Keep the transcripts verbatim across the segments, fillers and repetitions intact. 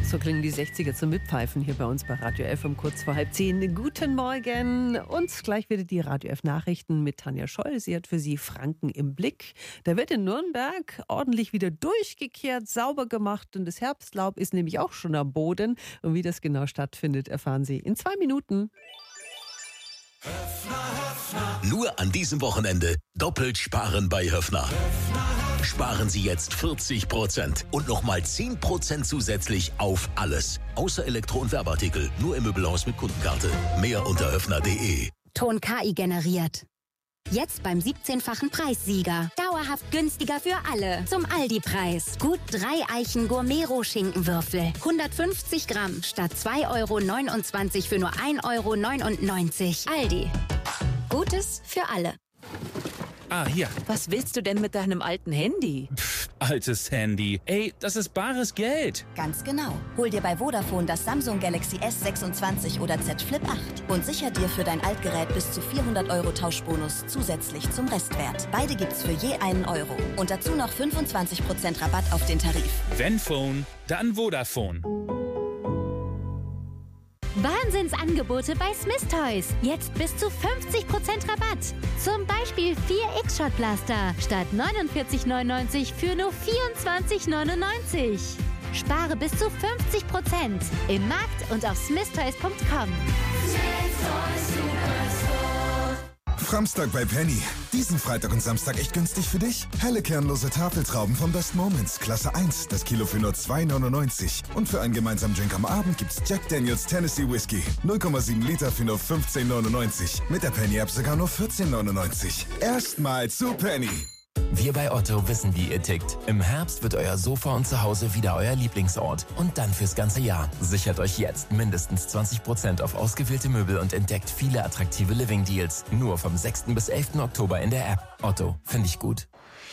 So klingen die sechziger zum Mitpfeifen hier bei uns bei Radio F um kurz vor halb zehn. Guten Morgen und gleich wieder die Radio F Nachrichten mit Tanja Scholl. Sie hat für Sie Franken im Blick. Da wird in Nürnberg ordentlich wieder durchgekehrt, sauber gemacht und das Herbstlaub ist nämlich auch schon am Boden. Und wie das genau stattfindet, erfahren Sie in zwei Minuten. Nur an diesem Wochenende doppelt sparen bei Höffner. Sparen Sie jetzt vierzig Prozent und nochmal zehn Prozent zusätzlich auf alles. Außer Elektro- und Werbeartikel. Nur im Möbelhaus mit Kundenkarte. Mehr unter höffner punkt de. Ton K I generiert. Jetzt beim siebzehnfachen Preissieger. Dauerhaft günstiger für alle. Zum Aldi-Preis. Gut drei Eichen Gourmet-Schinkenwürfel. hundertfünfzig Gramm statt zwei Euro neunundzwanzig für nur ein Euro neunundneunzig. Aldi. Gutes für alle. Ah, hier. Was willst du denn mit deinem alten Handy? Pff, altes Handy. Ey, das ist bares Geld. Ganz genau. Hol dir bei Vodafone das Samsung Galaxy S sechsundzwanzig oder Z Flip acht und sicher dir für dein Altgerät bis zu vierhundert Euro Tauschbonus zusätzlich zum Restwert. Beide gibt's für je einen Euro. Und dazu noch fünfundzwanzig Prozent Rabatt auf den Tarif. Wenn Phone, dann Vodafone. Wahnsinnsangebote bei Smith Toys. Jetzt bis zu fünfzig Prozent Rabatt. Zum Beispiel vier X-Shot Blaster statt neunundvierzig neunundneunzig für nur vierundzwanzig neunundneunzig. Spare bis zu fünfzig Prozent im Markt und auf smith toys punkt com. Framstag bei Penny. Diesen Freitag und Samstag echt günstig für dich? Helle kernlose Tafeltrauben von Best Moments, Klasse eins, das Kilo für nur zwei neunundneunzig. Und für einen gemeinsamen Drink am Abend gibt's Jack Daniels Tennessee Whiskey. null Komma sieben Liter für nur fünfzehn neunundneunzig. Mit der Penny-App sogar nur vierzehn neunundneunzig. Erstmal zu Penny. Wir bei Otto wissen, wie ihr tickt. Im Herbst wird euer Sofa und Zuhause wieder euer Lieblingsort. Und dann fürs ganze Jahr. Sichert euch jetzt mindestens zwanzig Prozent auf ausgewählte Möbel und entdeckt viele attraktive Living-Deals. Nur vom sechsten bis elften Oktober in der App. Otto, finde ich gut.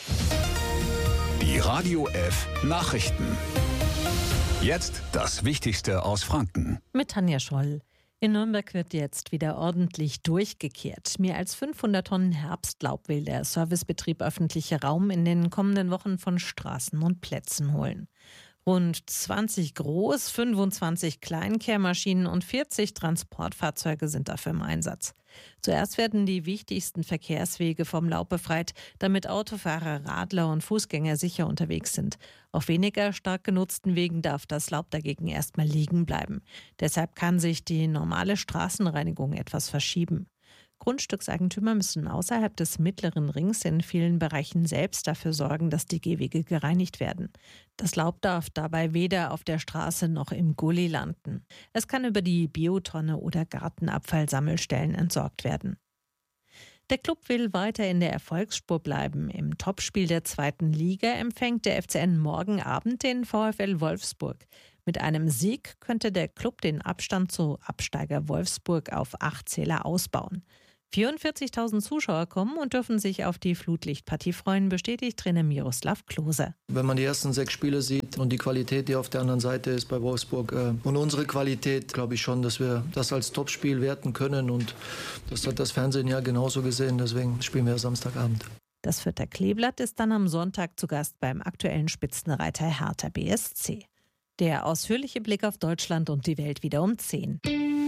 Die Radio F Nachrichten. Jetzt das Wichtigste aus Franken. Mit Tanja Scholl. In Nürnberg wird jetzt wieder ordentlich durchgekehrt. Mehr als fünfhundert Tonnen Herbstlaub will der Servicebetrieb öffentlicher Raum in den kommenden Wochen von Straßen und Plätzen holen. Rund zwanzig Groß-, fünfundzwanzig Kleinkehrmaschinen und vierzig Transportfahrzeuge sind dafür im Einsatz. Zuerst werden die wichtigsten Verkehrswege vom Laub befreit, damit Autofahrer, Radler und Fußgänger sicher unterwegs sind. Auf weniger stark genutzten Wegen darf das Laub dagegen erstmal liegen bleiben. Deshalb kann sich die normale Straßenreinigung etwas verschieben. Grundstückseigentümer müssen außerhalb des mittleren Rings in vielen Bereichen selbst dafür sorgen, dass die Gehwege gereinigt werden. Das Laub darf dabei weder auf der Straße noch im Gully landen. Es kann über die Biotonne oder Gartenabfallsammelstellen entsorgt werden. Der Klub will weiter in der Erfolgsspur bleiben. Im Topspiel der zweiten Liga empfängt der F C N morgen Abend den VfL Wolfsburg. Mit einem Sieg könnte der Klub den Abstand zu Absteiger Wolfsburg auf acht Zähler ausbauen. vierundvierzigtausend Zuschauer kommen und dürfen sich auf die Flutlichtpartie freuen, bestätigt Trainer Miroslav Klose. Wenn man die ersten sechs Spiele sieht und die Qualität, die auf der anderen Seite ist bei Wolfsburg äh, und unsere Qualität, glaube ich schon, dass wir das als Topspiel werten können und das hat das Fernsehen ja genauso gesehen, deswegen spielen wir Samstagabend. Das Fürther Kleeblatt ist dann am Sonntag zu Gast beim aktuellen Spitzenreiter Hertha B S C. Der ausführliche Blick auf Deutschland und die Welt wieder um zehn.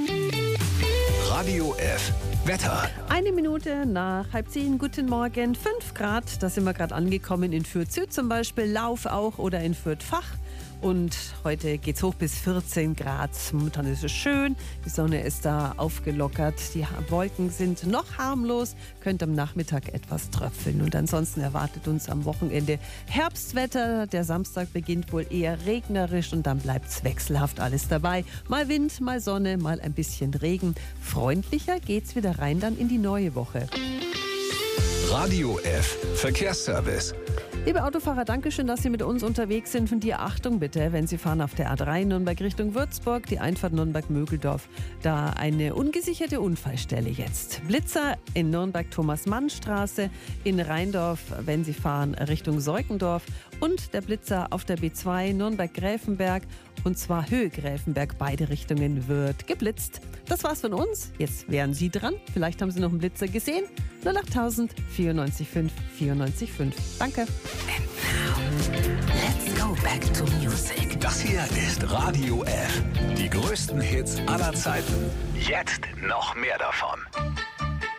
Radio F Wetter. Eine Minute nach halb zehn. Guten Morgen. Fünf Grad, da sind wir gerade angekommen in Fürth Süd zum Beispiel, Lauf auch oder in Fürth Fach. Und heute geht's hoch bis vierzehn Grad. Momentan ist es schön, die Sonne ist da aufgelockert, die Wolken sind noch harmlos, könnte am Nachmittag etwas tröpfeln. Und ansonsten erwartet uns am Wochenende Herbstwetter. Der Samstag beginnt wohl eher regnerisch und dann bleibt's wechselhaft alles dabei. Mal Wind, mal Sonne, mal ein bisschen Regen. Freundlicher geht's wieder rein dann in die neue Woche. Radio F Verkehrsservice. Liebe Autofahrer, danke schön, dass Sie mit uns unterwegs sind. Von dir Achtung bitte, wenn Sie fahren auf der A drei Nürnberg Richtung Würzburg, die Einfahrt Nürnberg-Mögeldorf. Da eine ungesicherte Unfallstelle jetzt. Blitzer in Nürnberg-Thomas-Mann-Straße, in Rheindorf, wenn Sie fahren Richtung Seukendorf. Und der Blitzer auf der B zwei Nürnberg-Gräfenberg, und zwar Höhe Gräfenberg, beide Richtungen wird geblitzt. Das war's von uns. Jetzt wären Sie dran. Vielleicht haben Sie noch einen Blitzer gesehen. null achttausend vierundneunzig fünf vierundneunzig fünf. Danke. And now, let's go back to music. Das hier ist Radio F. Die größten Hits aller Zeiten. Jetzt noch mehr davon.